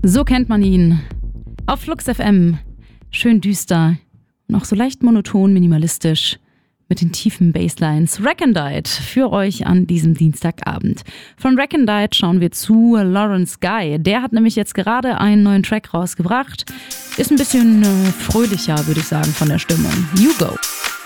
So kennt man ihn. Auf Flux FM. Schön düster und auch so leicht monoton, minimalistisch mit den tiefen Basslines. Recondite für euch an diesem Dienstagabend. Von Recondite schauen wir zu Lawrence Guy. Der hat nämlich jetzt gerade einen neuen Track rausgebracht. Ist ein bisschen fröhlicher, würde ich sagen, von der Stimmung. You Go.